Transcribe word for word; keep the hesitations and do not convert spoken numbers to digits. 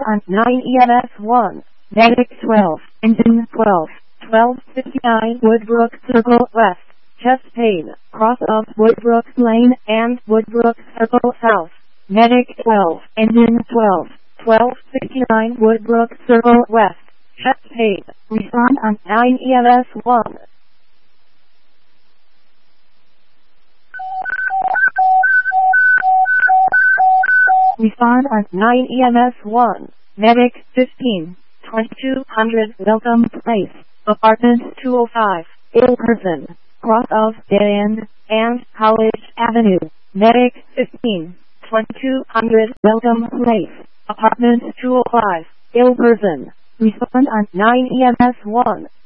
on nine E M S one. Medic twelve. Engine twelve. twelve fifty-nine Woodbrook Circle West. Chest pain. Cross of Woodbrook Lane and Woodbrook Circle South. Medic twelve. Engine twelve. twelve sixty-nine Woodbrook Circle West. Chest pain. Respond on nine E M S one. Respond on nine E M S one. Medic fifteen. twenty-two hundred Welcome Place. Apartment two oh five. Ill person. Cross of Dead End and College Avenue. Medic fifteen. twenty-two hundred Welcome Place. Apartment two oh five. Ill person. Respond on nine E M S one.